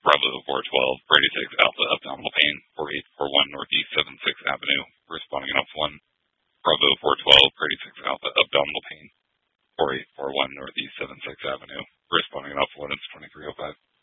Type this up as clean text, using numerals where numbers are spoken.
Bravo 412, Brady 6 Alpha, abdominal pain, 4841 Northeast 76 Avenue, responding enough 1. Bravo 412, Brady 6 Alpha, abdominal pain, 4841 Northeast 76 Avenue, responding enough 1, it's 2305.